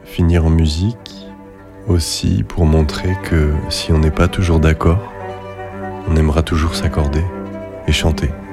finir en musique aussi pour montrer que si on n'est pas toujours d'accord, on aimera toujours s'accorder et chanter.